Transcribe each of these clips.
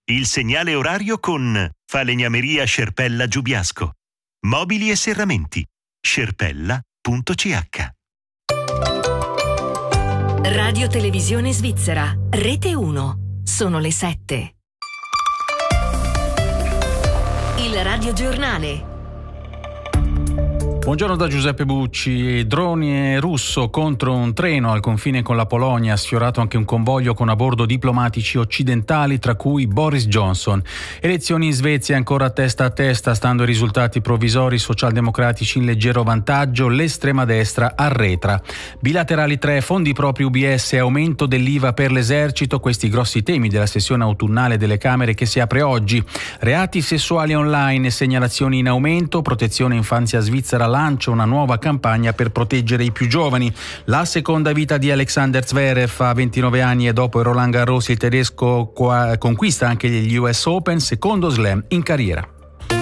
Il segnale orario con Falegnameria Scerpella Giubiasco. Mobili e serramenti. scerpella.ch. Radio Televisione Svizzera, Rete 1. Sono le 7. Il radiogiornale. Buongiorno da Giuseppe Bucci. Droni russo contro un treno al confine con la Polonia, ha sfiorato anche un convoglio con a bordo diplomatici occidentali, tra cui Boris Johnson. Elezioni in Svezia ancora a testa, stando ai risultati provvisori, socialdemocratici in leggero vantaggio, l'estrema destra arretra. Bilaterali 3, fondi propri UBS e aumento dell'IVA per l'esercito, questi grossi temi della sessione autunnale delle Camere che si apre oggi. Reati sessuali online, segnalazioni in aumento, Protezione Infanzia Svizzera lancia una nuova campagna per proteggere i più giovani. La seconda vita di Alexander Zverev a 29 anni e dopo Roland Garros il tedesco conquista anche gli US Open, secondo slam in carriera.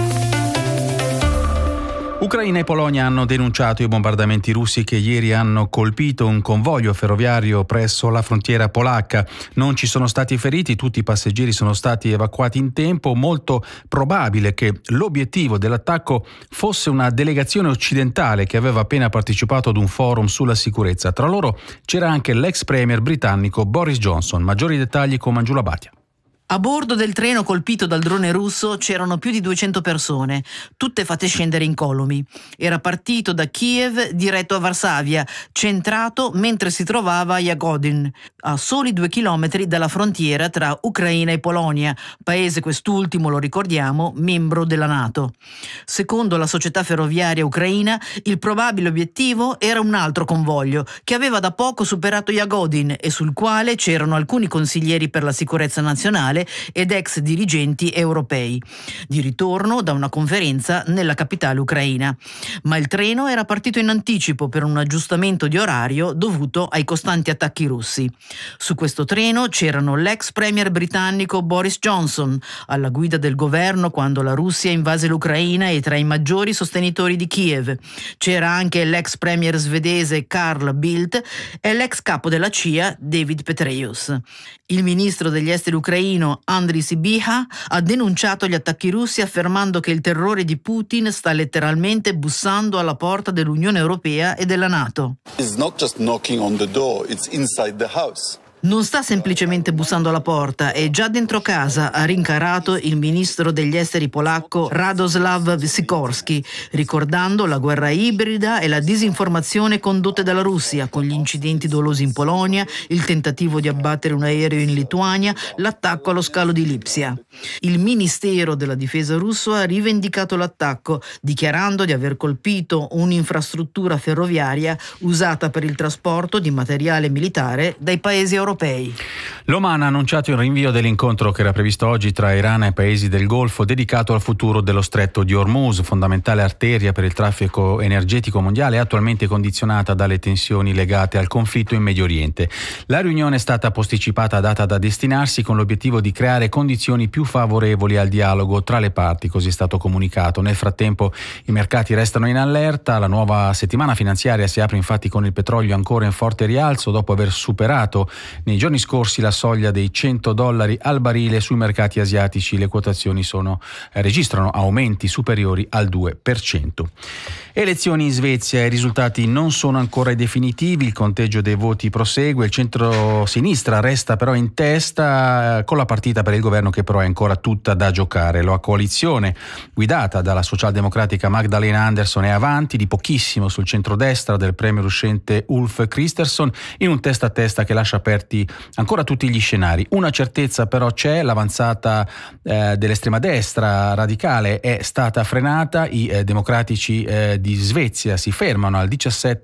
Ucraina e Polonia hanno denunciato i bombardamenti russi che ieri hanno colpito un convoglio ferroviario presso la frontiera polacca. Non ci sono stati feriti, tutti i passeggeri sono stati evacuati in tempo. Molto probabile che l'obiettivo dell'attacco fosse una delegazione occidentale che aveva appena partecipato ad un forum sulla sicurezza. Tra loro c'era anche l'ex premier britannico Boris Johnson. Maggiori dettagli con Mangiula Batia. A bordo del treno colpito dal drone russo c'erano più di 200 persone, tutte fatte scendere incolumi. Era partito da Kiev diretto a Varsavia, centrato mentre si trovava a Jagodin, a soli 2 chilometri dalla frontiera tra Ucraina e Polonia, paese quest'ultimo, lo ricordiamo, membro della NATO. Secondo la società ferroviaria ucraina, il probabile obiettivo era un altro convoglio che aveva da poco superato Jagodin e sul quale c'erano alcuni consiglieri per la sicurezza nazionale ed ex dirigenti europei, di ritorno da una conferenza nella capitale ucraina. Ma il treno era partito in anticipo per un aggiustamento di orario dovuto ai costanti attacchi russi. Su questo treno c'erano l'ex premier britannico Boris Johnson, alla guida del governo quando la Russia invase l'Ucraina e tra i maggiori sostenitori di Kiev. C'era anche l'ex premier svedese Carl Bildt e l'ex capo della CIA David Petraeus. Il ministro degli esteri ucraino Andriy Sybiha ha denunciato gli attacchi russi affermando che il terrore di Putin sta letteralmente bussando alla porta dell'Unione Europea e della NATO. It's not just knocking on the door, it's inside the house. Non sta semplicemente bussando alla porta, è già dentro casa, ha rincarato il ministro degli esteri polacco Radoslav Sikorski, ricordando la guerra ibrida e la disinformazione condotte dalla Russia, con gli incidenti dolosi in Polonia, il tentativo di abbattere un aereo in Lituania, l'attacco allo scalo di Lipsia. Il Ministero della Difesa russo ha rivendicato l'attacco, dichiarando di aver colpito un'infrastruttura ferroviaria usata per il trasporto di materiale militare dai paesi europei. L'Oman ha annunciato il rinvio dell'incontro che era previsto oggi tra Iran e paesi del Golfo, dedicato al futuro dello stretto di Hormuz, fondamentale arteria per il traffico energetico mondiale, attualmente condizionata dalle tensioni legate al conflitto in Medio Oriente. La riunione è stata posticipata a data da destinarsi con l'obiettivo di creare condizioni più favorevoli al dialogo tra le parti, così è stato comunicato. Nel frattempo i mercati restano in allerta, la nuova settimana finanziaria si apre infatti con il petrolio ancora in forte rialzo dopo aver superato nei giorni scorsi la soglia dei $100 al barile. Sui mercati asiatici le quotazioni registrano aumenti superiori al 2%. Elezioni in Svezia, i risultati non sono ancora definitivi, il conteggio dei voti prosegue, il centro-sinistra resta però in testa con la partita per il governo che però è ancora tutta da giocare. La coalizione guidata dalla socialdemocratica Magdalena Andersson è avanti di pochissimo sul centrodestra del premier uscente Ulf Kristersson in un testa a testa che lascia aperti ancora tutti gli scenari. Una certezza però c'è, l'avanzata dell'estrema destra radicale è stata frenata, i democratici di Svezia si fermano al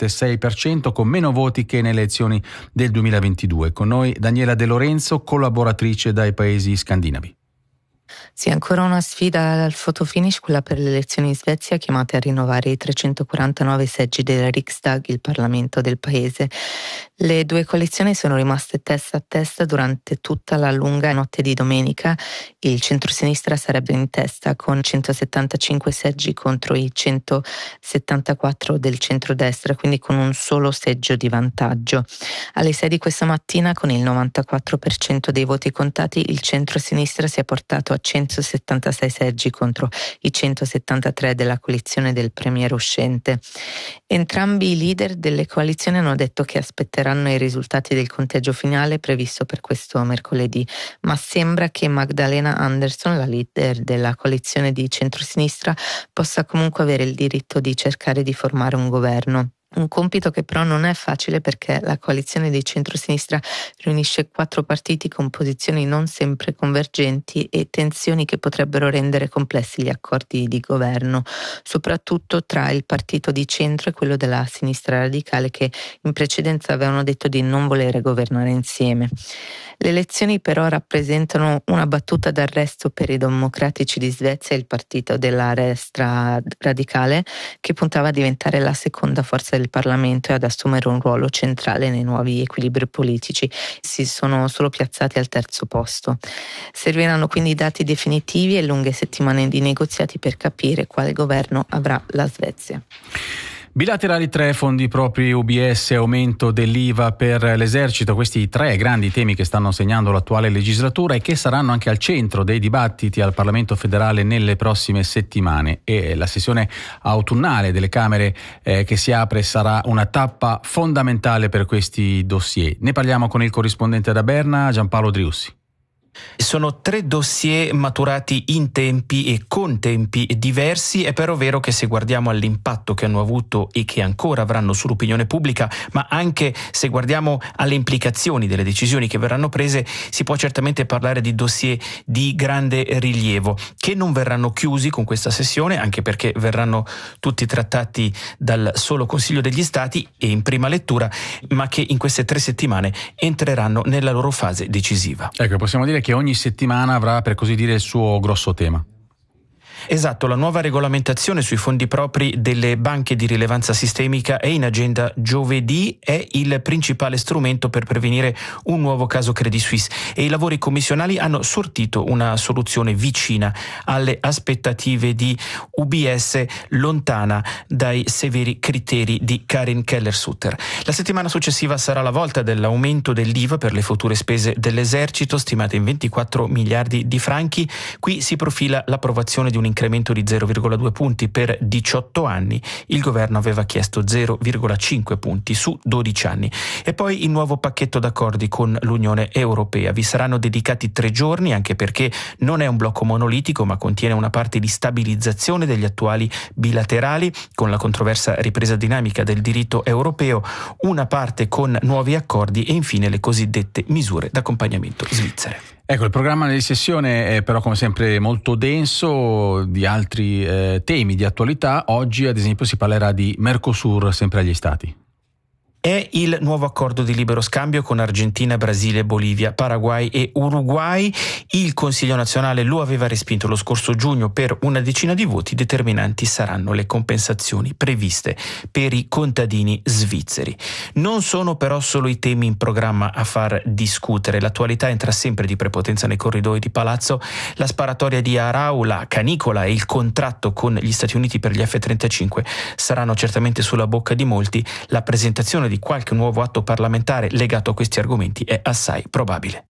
17,6% con meno voti che nelle elezioni del 2022. Con noi Daniela De Lorenzo, collaboratrice dai paesi scandinavi. Sì, ancora una sfida al fotofinish, quella per le elezioni in Svezia, chiamate a rinnovare i 349 seggi del Riksdag, il Parlamento del paese. Le due coalizioni sono rimaste testa a testa durante tutta la lunga notte di domenica. Il centrosinistra sarebbe in testa con 175 seggi contro i 174 del centrodestra, quindi con un solo seggio di vantaggio. Alle 6 di questa mattina, con il 94% dei voti contati, il centrosinistra si è portato a 176 seggi contro i 173 della coalizione del premier uscente. Entrambi i leader delle coalizioni hanno detto che aspetteranno i risultati del conteggio finale previsto per questo mercoledì, ma sembra che Magdalena Andersson, la leader della coalizione di centrosinistra, possa comunque avere il diritto di cercare di formare un governo. Un compito che però non è facile, perché la coalizione di centrosinistra riunisce 4 partiti con posizioni non sempre convergenti e tensioni che potrebbero rendere complessi gli accordi di governo, soprattutto tra il partito di centro e quello della sinistra radicale, che in precedenza avevano detto di non volere governare insieme. Le elezioni però rappresentano una battuta d'arresto per i democratici di Svezia e il partito della destra radicale, che puntava a diventare la seconda forza del Parlamento e ad assumere un ruolo centrale nei nuovi equilibri politici. Si sono solo piazzati al terzo posto. Serviranno quindi i dati definitivi e lunghe settimane di negoziati per capire quale governo avrà la Svezia. Bilaterali 3, fondi propri UBS, aumento dell'IVA per l'esercito, questi 3 grandi temi che stanno segnando l'attuale legislatura e che saranno anche al centro dei dibattiti al Parlamento federale nelle prossime settimane. E la sessione autunnale delle Camere che si apre sarà una tappa fondamentale per questi dossier. Ne parliamo con il corrispondente da Berna, Giampaolo Driussi. Sono 3 dossier maturati in tempi e con tempi diversi. È però vero che se guardiamo all'impatto che hanno avuto e che ancora avranno sull'opinione pubblica, ma anche se guardiamo alle implicazioni delle decisioni che verranno prese, si può certamente parlare di dossier di grande rilievo, che non verranno chiusi con questa sessione, anche perché verranno tutti trattati dal solo Consiglio degli Stati e in prima lettura, ma che in queste 3 settimane entreranno nella loro fase decisiva. Ecco, possiamo dire che ogni settimana avrà, per così dire, il suo grosso tema. Esatto, la nuova regolamentazione sui fondi propri delle banche di rilevanza sistemica è in agenda giovedì, è il principale strumento per prevenire un nuovo caso Credit Suisse e i lavori commissionali hanno sortito una soluzione vicina alle aspettative di UBS, lontana dai severi criteri di Karin Keller-Sutter. La settimana successiva sarà la volta dell'aumento dell'IVA per le future spese dell'esercito, stimate in 24 miliardi di franchi. Qui si profila l'approvazione di un incremento di 0,2 punti per 18 anni. Il governo aveva chiesto 0,5 punti su 12 anni. E poi il nuovo pacchetto d'accordi con l'Unione Europea. Vi saranno dedicati 3 giorni, anche perché non è un blocco monolitico, ma contiene una parte di stabilizzazione degli attuali bilaterali, con la controversa ripresa dinamica del diritto europeo, una parte con nuovi accordi e infine le cosiddette misure d'accompagnamento svizzere. Ecco, il programma di sessione è però come sempre molto denso di altri temi di attualità. Oggi ad esempio si parlerà di Mercosur, sempre agli Stati. È il nuovo accordo di libero scambio con Argentina, Brasile, Bolivia, Paraguay e Uruguay. Il Consiglio nazionale lo aveva respinto lo scorso giugno per una decina di voti. Determinanti saranno le compensazioni previste per i contadini svizzeri. Non sono però solo i temi in programma a far discutere. L'attualità entra sempre di prepotenza nei corridoi di palazzo. La sparatoria di Arau, la canicola e il contratto con gli Stati Uniti per gli F-35 saranno certamente sulla bocca di molti. La presentazione di qualche nuovo atto parlamentare legato a questi argomenti è assai probabile.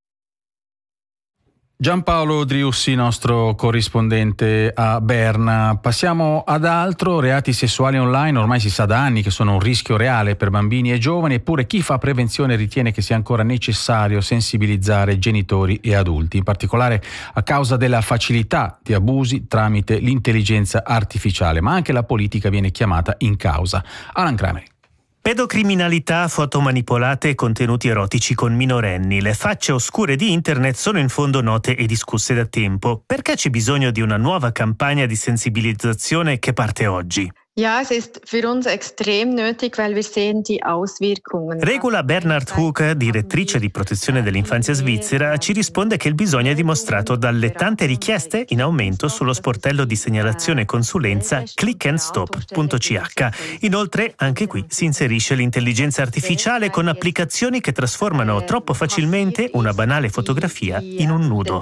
Giampaolo Driussi, nostro corrispondente a Berna. Passiamo ad altro. Reati sessuali online ormai si sa da anni che sono un rischio reale per bambini e giovani, eppure chi fa prevenzione ritiene che sia ancora necessario sensibilizzare genitori e adulti, in particolare a causa della facilità di abusi tramite l'intelligenza artificiale, ma anche la politica viene chiamata in causa. Alan Kramer. Pedocriminalità, foto manipolate e contenuti erotici con minorenni. Le facce oscure di internet sono in fondo note e discusse da tempo. Perché c'è bisogno di una nuova campagna di sensibilizzazione che parte oggi? Ja, es ist für uns extrem nötig, weil wir sehen die Auswirkungen. Regula Bernhard Hook, direttrice di protezione dell'infanzia svizzera, ci risponde che il bisogno è dimostrato dalle tante richieste in aumento sullo sportello di segnalazione e consulenza clickandstop.ch. Inoltre, anche qui si inserisce l'intelligenza artificiale con applicazioni che trasformano troppo facilmente una banale fotografia in un nudo.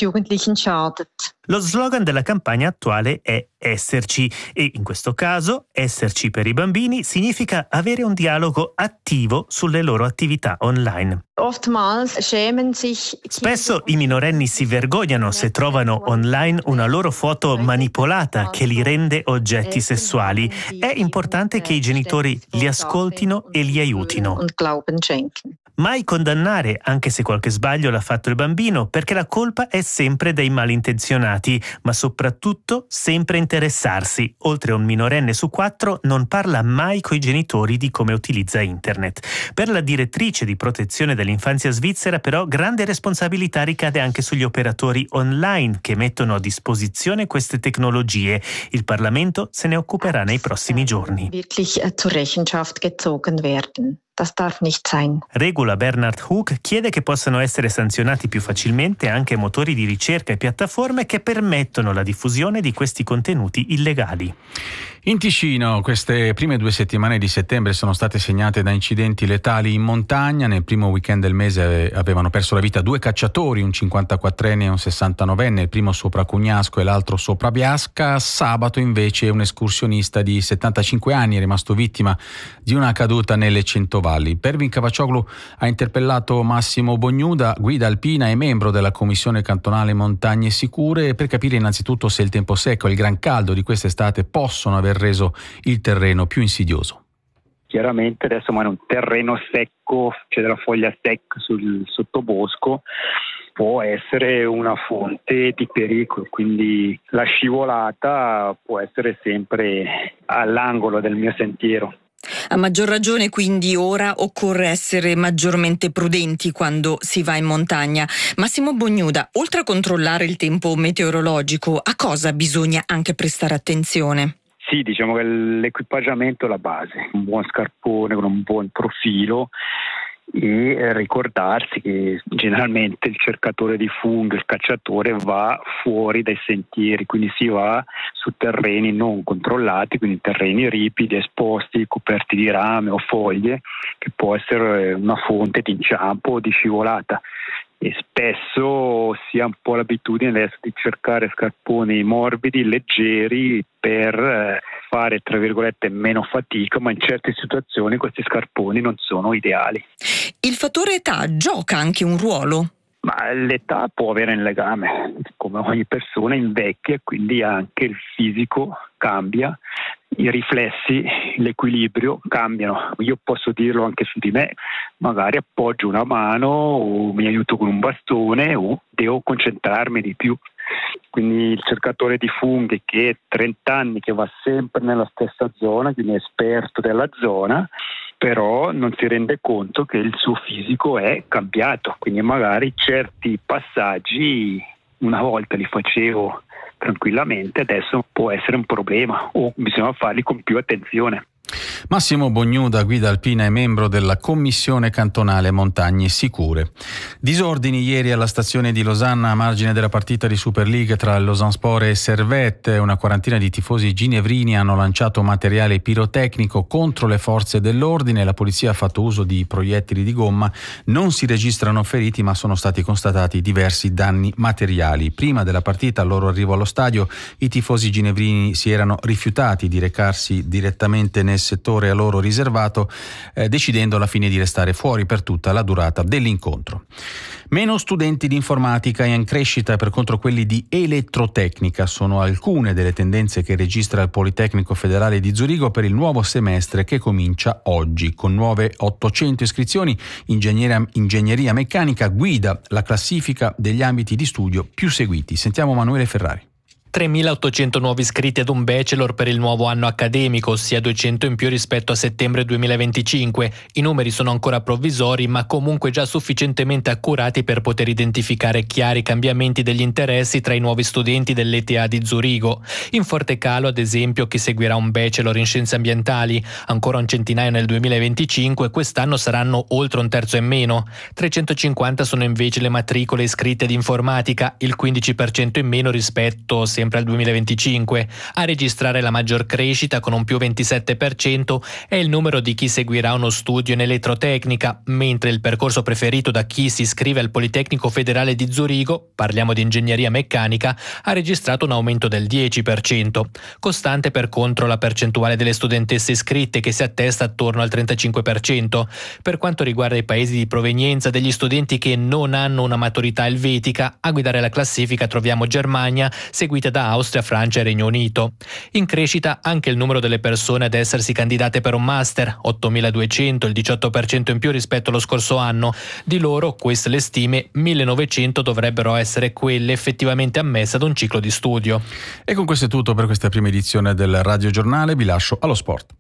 Lo slogan della campagna attuale è Esserci e in questo caso esserci per i bambini significa avere un dialogo attivo sulle loro attività online. Spesso i minorenni si vergognano se trovano online una loro foto manipolata che li rende oggetti sessuali. È importante che i genitori li ascoltino e li aiutino. Mai condannare, anche se qualche sbaglio l'ha fatto il bambino, perché la colpa è sempre dei malintenzionati, ma soprattutto sempre interessarsi. Oltre un minorenne su 4 non parla mai coi genitori di come utilizza internet. Per la direttrice di protezione dell'infanzia svizzera, però, grande responsabilità ricade anche sugli operatori online che mettono a disposizione queste tecnologie. Il Parlamento se ne occuperà nei prossimi giorni. Das darf nicht sein. Regula Bernhard Hook chiede che possano essere sanzionati più facilmente anche motori di ricerca e piattaforme che permettono la diffusione di questi contenuti illegali. In Ticino queste prime 2 settimane di settembre sono state segnate da incidenti letali in montagna. Nel primo weekend del mese avevano perso la vita 2 cacciatori, un 54enne e un 69enne, il primo sopra Cugnasco e l'altro sopra Biasca. Sabato invece un escursionista di 75 anni è rimasto vittima di una caduta nelle Centovalli. Pervin Cavaccioglu ha interpellato Massimo Bognuda, guida alpina e membro della Commissione Cantonale Montagne Sicure, per capire innanzitutto se il tempo secco e il gran caldo di quest'estate possono aver reso il terreno più insidioso. Chiaramente adesso è un terreno secco, c'è della foglia secca sul sottobosco, può essere una fonte di pericolo, quindi la scivolata può essere sempre all'angolo del mio sentiero. A maggior ragione quindi ora occorre essere maggiormente prudenti quando si va in montagna. Massimo Bognuda, oltre a controllare il tempo meteorologico, a cosa bisogna anche prestare attenzione? Sì, diciamo che l'equipaggiamento è la base, un buon scarpone con un buon profilo e ricordarsi che generalmente il cercatore di funghi, il cacciatore va fuori dai sentieri, quindi si va su terreni non controllati, quindi terreni ripidi, esposti, coperti di rame o foglie, che può essere una fonte di inciampo o di scivolata. E spesso si ha un po' l'abitudine adesso di cercare scarponi morbidi, leggeri, per fare tra virgolette meno fatica, ma in certe situazioni questi scarponi non sono ideali. Il fattore età gioca anche un ruolo? Ma l'età può avere un legame, come ogni persona invecchia, quindi anche il fisico cambia, i riflessi, l'equilibrio cambiano. Io posso dirlo anche su di me, magari appoggio una mano o mi aiuto con un bastone o devo concentrarmi di più. Quindi il cercatore di funghi che è 30 anni che va sempre nella stessa zona, quindi è esperto della zona, però non si rende conto che il suo fisico è cambiato, quindi magari certi passaggi una volta li facevo tranquillamente, adesso può essere un problema o bisogna farli con più attenzione. Massimo Bognuda, guida alpina e membro della Commissione Cantonale Montagne Sicure. Disordini ieri alla stazione di Losanna a margine della partita di Super League tra il Lausanne-Sport e Servette. Una quarantina di tifosi ginevrini hanno lanciato materiale pirotecnico contro le forze dell'ordine. La polizia ha fatto uso di proiettili di gomma. Non si registrano feriti, ma sono stati constatati diversi danni materiali. Prima della partita, al loro arrivo allo stadio, i tifosi ginevrini si erano rifiutati di recarsi direttamente nel settore a loro riservato, decidendo alla fine di restare fuori per tutta la durata dell'incontro. Meno studenti di informatica e in crescita, per contro quelli di elettrotecnica, sono alcune delle tendenze che registra il Politecnico Federale di Zurigo per il nuovo semestre che comincia oggi. Con nuove 800 iscrizioni, ingegneria meccanica guida la classifica degli ambiti di studio più seguiti. Sentiamo Manuele Ferrari. 3.800 nuovi iscritti ad un bachelor per il nuovo anno accademico, ossia 200 in più rispetto a settembre 2025. I numeri sono ancora provvisori, ma comunque già sufficientemente accurati per poter identificare chiari cambiamenti degli interessi tra i nuovi studenti dell'ETH di Zurigo. In forte calo, ad esempio, chi seguirà un bachelor in scienze ambientali. Ancora un centinaio nel 2025, quest'anno saranno oltre un terzo in meno. 350 sono invece le matricole iscritte di informatica, il 15% in meno rispetto sempre al 2025. A registrare la maggior crescita, con un più 27%, è il numero di chi seguirà uno studio in elettrotecnica, mentre il percorso preferito da chi si iscrive al Politecnico Federale di Zurigo, parliamo di ingegneria meccanica, ha registrato un aumento del 10%. Costante per contro la percentuale delle studentesse iscritte, che si attesta attorno al 35%. Per quanto riguarda i paesi di provenienza degli studenti che non hanno una maturità elvetica, a guidare la classifica troviamo Germania, seguita da Austria, Francia e Regno Unito. In crescita anche il numero delle persone ad essersi candidate per un master, 8.200, il 18% in più rispetto allo scorso anno. Di loro, queste le stime, 1.900 dovrebbero essere quelle effettivamente ammesse ad un ciclo di studio. E con questo è tutto per questa prima edizione del Radio Giornale. Vi lascio allo sport.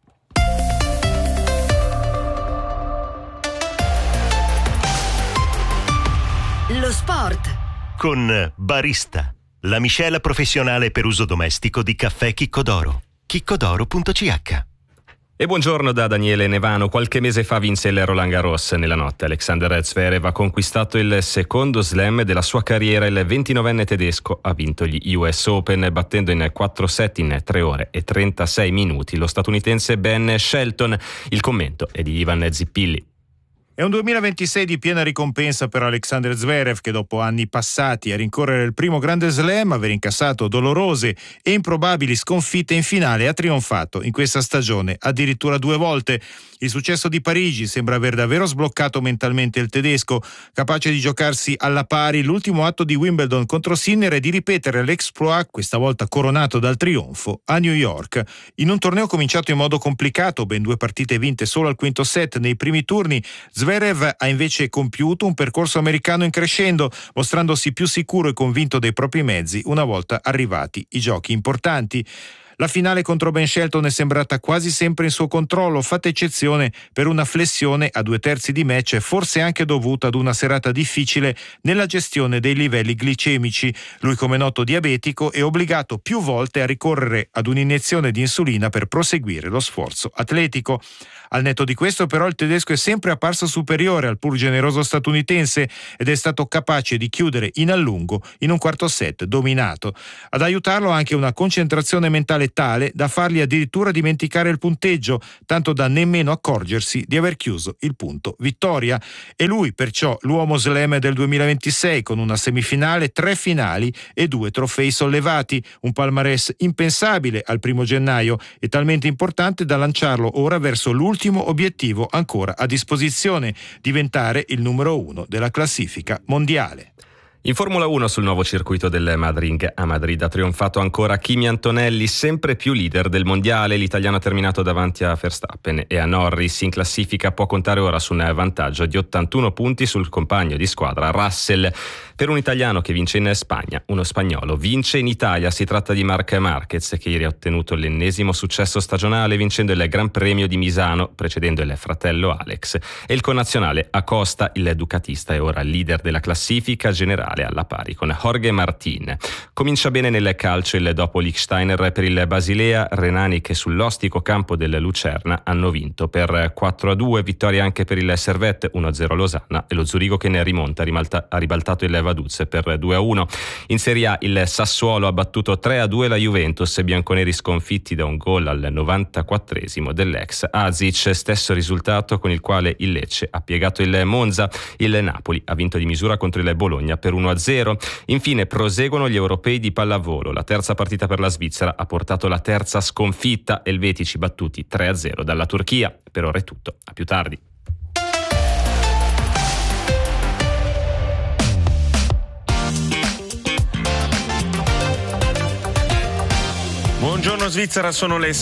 Lo sport con Barista, la miscela professionale per uso domestico di caffè Chicco d'Oro. chiccodoro.ch. E buongiorno da Daniele Nevano. Qualche mese fa vinse il Roland Garros. Nella notte Alexander Zverev ha conquistato il secondo slam della sua carriera. Il 29enne tedesco ha vinto gli US Open battendo in 4 set in 3 ore e 36 minuti lo statunitense Ben Shelton. Il commento è di Ivan Zippilli. È un 2026 di piena ricompensa per Alexander Zverev, che dopo anni passati a rincorrere il primo grande slam, aver incassato dolorose e improbabili sconfitte in finale, ha trionfato in questa stagione addirittura 2 volte. Il successo di Parigi sembra aver davvero sbloccato mentalmente il tedesco, capace di giocarsi alla pari l'ultimo atto di Wimbledon contro Sinner e di ripetere l'exploit, questa volta coronato dal trionfo, a New York. In un torneo cominciato in modo complicato, ben 2 partite vinte solo al quinto set nei primi turni, Zverev ha invece compiuto un percorso americano in crescendo, mostrandosi più sicuro e convinto dei propri mezzi una volta arrivati i giochi importanti. La finale contro Ben Shelton è sembrata quasi sempre in suo controllo, fatta eccezione per una flessione a 2/3 di match, forse anche dovuta ad una serata difficile nella gestione dei livelli glicemici. Lui, come noto diabetico, è obbligato più volte a ricorrere ad un'iniezione di insulina per proseguire lo sforzo atletico. Al netto di questo, però, il tedesco è sempre apparso superiore al pur generoso statunitense ed è stato capace di chiudere in allungo in un quarto set dominato. Ad aiutarlo anche una concentrazione mentale tale da fargli addirittura dimenticare il punteggio, tanto da nemmeno accorgersi di aver chiuso il punto vittoria. E lui, perciò, l'uomo slam del 2026, con una semifinale, 3 finali e 2 trofei sollevati, un palmarès impensabile al 1 gennaio e talmente importante da lanciarlo ora verso l'ultimo obiettivo ancora a disposizione: diventare il numero 1 della classifica mondiale. In Formula 1 sul nuovo circuito del Madrid a Madrid ha trionfato ancora Kimi Antonelli, sempre più leader del mondiale. L'italiano ha terminato davanti a Verstappen e a Norris. In classifica può contare ora su un vantaggio di 81 punti sul compagno di squadra Russell. Per un italiano che vince in Spagna, uno spagnolo vince in Italia. Si tratta di Marc Marquez, che ieri ha ottenuto l'ennesimo successo stagionale vincendo il Gran Premio di Misano, precedendo il fratello Alex. E il connazionale Acosta, il ducatista, è ora leader della classifica generale alla pari con Jorge Martin. Comincia bene nel calcio il dopo Liechtensteiner per il Basilea. Renani, che sull'ostico campo del Lucerna hanno vinto per 4-2, vittoria anche per il Servette 1-0 Losanna e lo Zurigo che ne rimonta ha ribaltato il Vaduz per 2-1. In Serie A il Sassuolo ha battuto 3-2 la Juventus, bianconeri sconfitti da un gol al 94esimo dell'ex Azic, stesso risultato con il quale il Lecce ha piegato il Monza. Il Napoli ha vinto di misura contro il Bologna per 1-0. Infine proseguono gli europei di pallavolo. La terza partita per la Svizzera ha portato la terza sconfitta, elvetici battuti 3-0 dalla Turchia. Per ora è tutto, a più tardi. Buongiorno Buongiorno Svizzera, sono le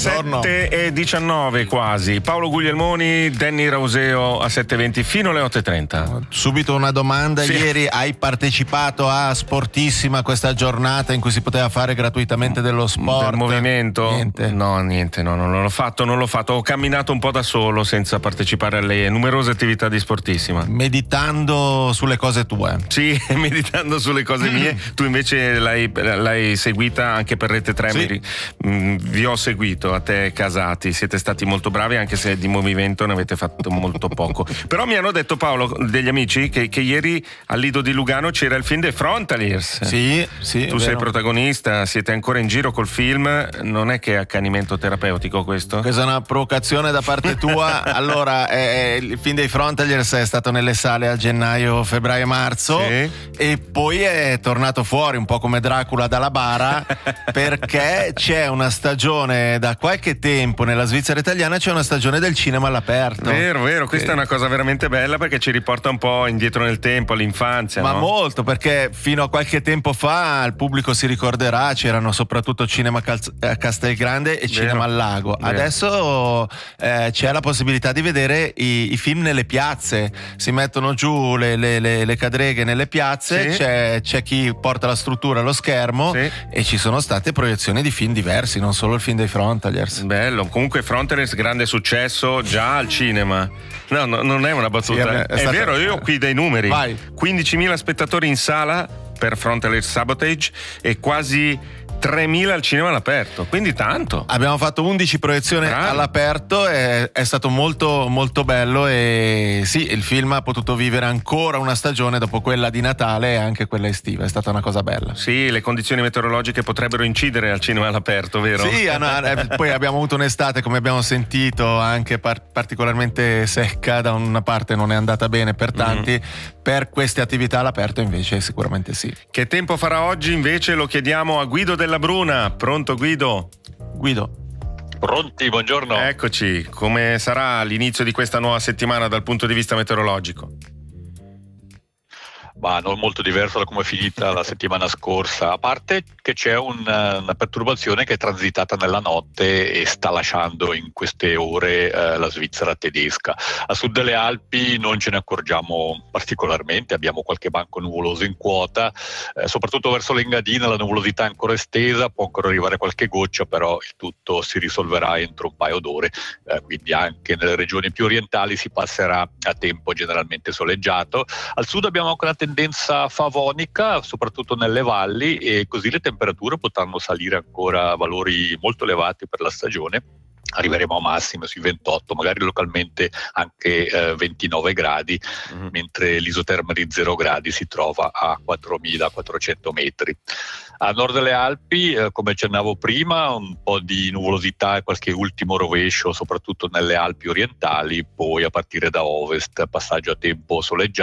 7:19 quasi. Paolo Guglielmoni, Danny Rauseo a 7:20 fino alle 8:30. Subito una domanda, sì. Ieri hai partecipato a Sportissima, questa giornata in cui si poteva fare gratuitamente dello sport? Del movimento? Niente, non l'ho fatto. Ho camminato un po' da solo senza partecipare alle numerose attività di Sportissima. Meditando sulle cose tue. Sì, meditando sulle cose mie. Tu invece l'hai seguita anche per Rete 3. Sì. Vi ho seguito, a te Casati, siete stati molto bravi, anche se di movimento ne avete fatto molto poco. Però mi hanno detto, Paolo, degli amici, che ieri al Lido di Lugano c'era il film dei Frontaliers. Sì, tu sei protagonista, siete ancora in giro col film, non è che è accanimento terapeutico questo? Questa è una provocazione da parte tua. Allora, il film dei Frontaliers è stato nelle sale a gennaio, febbraio, marzo, sì. E poi è tornato fuori un po' come Dracula dalla bara perché c'è una stagione da qualche tempo nella Svizzera italiana, c'è una stagione del cinema all'aperto. Vero, questa è una cosa veramente bella perché ci riporta un po' indietro nel tempo, all'infanzia. Ma no? molto, perché fino a qualche tempo fa il pubblico si ricorderà, c'erano soprattutto cinema a Castelgrande e cinema al Lago. Vero. Adesso c'è la possibilità di vedere i film nelle piazze, si mettono giù le cadreghe nelle piazze, sì. C'è chi porta la struttura allo schermo, sì. E ci sono state proiezioni di film diversi, non solo il film dei Frontaliers. Bello, comunque Frontaliers grande successo già al cinema. No, non è una battuta, sì, è vero, io ho qui dei numeri. Vai. 15.000 spettatori in sala per Frontaliers Sabotage e quasi 3.000 al cinema all'aperto, quindi tanto. Abbiamo fatto 11 proiezioni all'aperto, è stato molto molto bello, e sì, il film ha potuto vivere ancora una stagione dopo quella di Natale e anche quella estiva, è stata una cosa bella. Sì, le condizioni meteorologiche potrebbero incidere al cinema all'aperto, vero? Sì, poi abbiamo avuto un'estate, come abbiamo sentito, anche particolarmente secca, da una parte non è andata bene per tanti, per queste attività all'aperto invece sicuramente sì. Che tempo farà oggi invece lo chiediamo a Guido Della Bruna. Pronto Guido? Pronti, buongiorno. Eccoci, come sarà l'inizio di questa nuova settimana dal punto di vista meteorologico? Ma non molto diverso da come è finita la settimana scorsa, a parte che c'è una perturbazione che è transitata nella notte e sta lasciando in queste ore la Svizzera tedesca. A sud delle Alpi non ce ne accorgiamo particolarmente, abbiamo qualche banco nuvoloso in quota, soprattutto verso l'Engadina la nuvolosità è ancora estesa, può ancora arrivare qualche goccia, però il tutto si risolverà entro un paio d'ore, quindi anche nelle regioni più orientali si passerà a tempo generalmente soleggiato. Al sud abbiamo anche una tendenza favonica, soprattutto nelle valli, e così le temperature potranno salire ancora a valori molto elevati per la stagione. Arriveremo a massime sui 28, magari localmente anche 29 gradi, mentre l'isoterma di 0 gradi si trova a 4.400 metri. A nord delle Alpi, come accennavo prima, un po' di nuvolosità e qualche ultimo rovescio, soprattutto nelle Alpi orientali, poi a partire da ovest passaggio a tempo soleggiato.